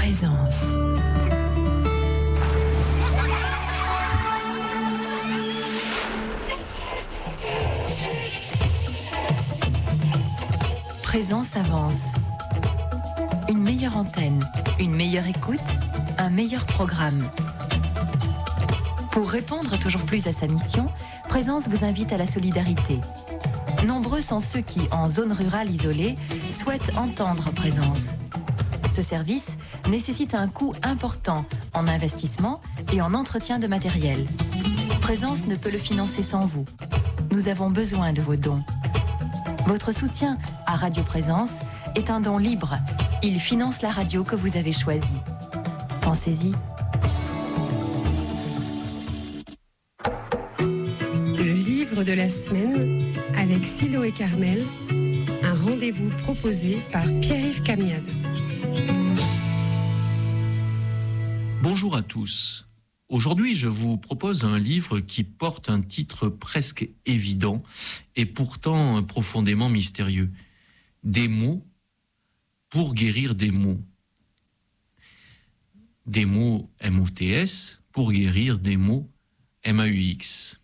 Présence. Présence avance. Une meilleure antenne, une meilleure écoute, un meilleur programme. Pour répondre toujours plus à sa mission, Présence vous invite à la solidarité. Nombreux sont ceux qui, en zone rurale isolée, souhaitent entendre Présence. Ce service nécessite un coût important en investissement et en entretien de matériel. Présence ne peut le financer sans vous. Nous avons besoin de vos dons. Votre soutien à Radio Présence est un don libre. Il finance la radio que vous avez choisie. Pensez-y. Le livre de la semaine avec Silo et Carmel, un rendez-vous proposé par Pierre-Yves Camiade. Bonjour à tous. Aujourd'hui, je vous propose un livre qui porte un titre presque évident et pourtant profondément mystérieux. Des mots pour guérir des maux. Des mots MOTS pour guérir des mots MAUX.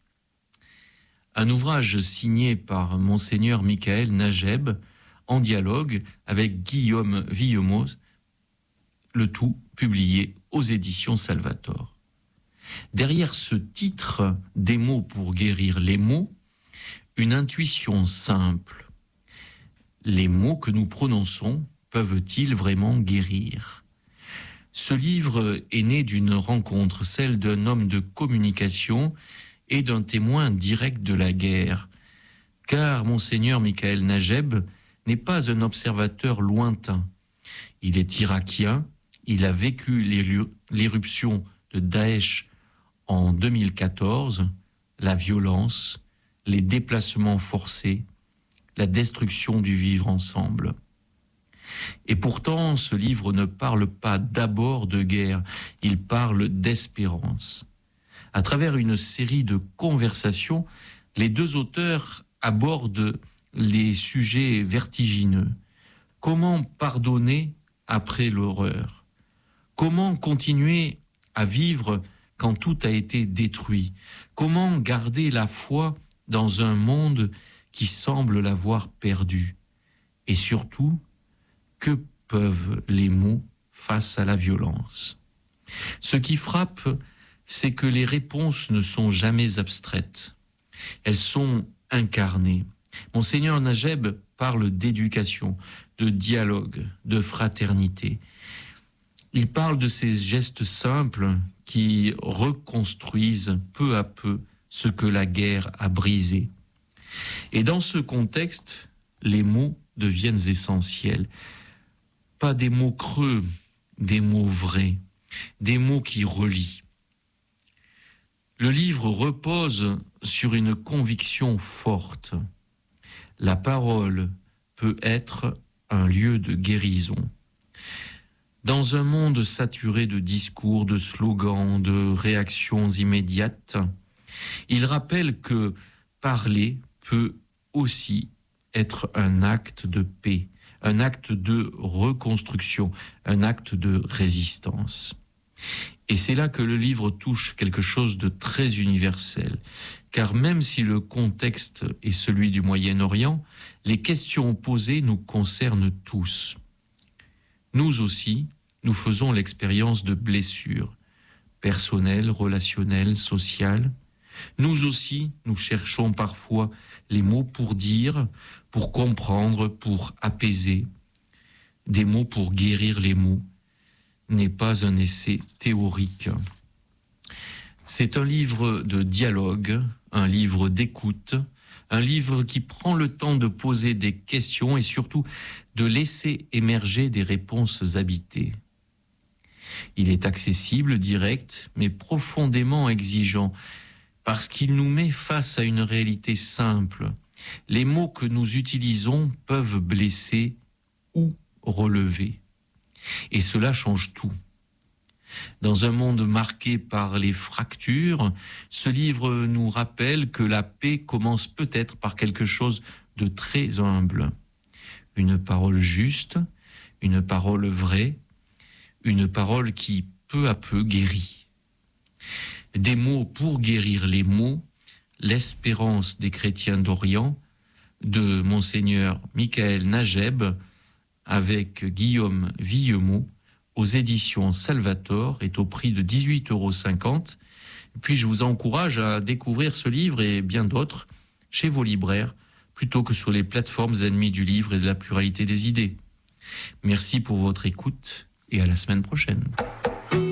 Un ouvrage signé par Monseigneur Michael Najeb en dialogue avec Guillaume Villemot, le tout publié aux éditions Salvator. Derrière ce titre, des mots pour guérir les maux, une intuition simple. Les mots que nous prononçons peuvent-ils vraiment guérir ? Ce livre est né d'une rencontre, celle d'un homme de communication et d'un témoin direct de la guerre. Car Monseigneur Michael Najeb n'est pas un observateur lointain. Il est irakien, il a vécu l'éruption de Daesh en 2014, la violence, les déplacements forcés, la destruction du vivre ensemble. Et pourtant, ce livre ne parle pas d'abord de guerre, il parle d'espérance. À travers une série de conversations, les deux auteurs abordent les sujets vertigineux. Comment pardonner après l'horreur ? Comment continuer à vivre quand tout a été détruit? Comment garder la foi dans un monde qui semble l'avoir perdu? Et surtout, que peuvent les mots face à la violence? Ce qui frappe, c'est que les réponses ne sont jamais abstraites. Elles sont incarnées. Monseigneur Najeb parle d'éducation, de dialogue, de fraternité. Il parle de ces gestes simples qui reconstruisent peu à peu ce que la guerre a brisé. Et dans ce contexte, les mots deviennent essentiels. Pas des mots creux, des mots vrais, des mots qui relient. Le livre repose sur une conviction forte. La parole peut être un lieu de guérison. Dans un monde saturé de discours, de slogans, de réactions immédiates, il rappelle que parler peut aussi être un acte de paix, un acte de reconstruction, un acte de résistance. Et c'est là que le livre touche quelque chose de très universel, car même si le contexte est celui du Moyen-Orient, les questions posées nous concernent tous. Nous aussi, nous faisons l'expérience de blessures, personnelles, relationnelles, sociales. Nous aussi, nous cherchons parfois les mots pour dire, pour comprendre, pour apaiser. Des mots pour guérir les mots n'est pas un essai théorique. C'est un livre de dialogue, un livre d'écoute, un livre qui prend le temps de poser des questions et surtout de laisser émerger des réponses habitées. Il est accessible, direct, mais profondément exigeant, parce qu'il nous met face à une réalité simple. Les mots que nous utilisons peuvent blesser ou relever. Et cela change tout. Dans un monde marqué par les fractures, ce livre nous rappelle que la paix commence peut-être par quelque chose de très humble. Une parole juste, une parole vraie, une parole qui, peu à peu, guérit. Des mots pour guérir les mots, l'espérance des chrétiens d'Orient, de Monseigneur Michael Najeb, avec Guillaume Villemot, aux éditions Salvator, est au prix de 18,50 €. Puis je vous encourage à découvrir ce livre et bien d'autres chez vos libraires, plutôt que sur les plateformes ennemies du livre et de la pluralité des idées. Merci pour votre écoute et à la semaine prochaine.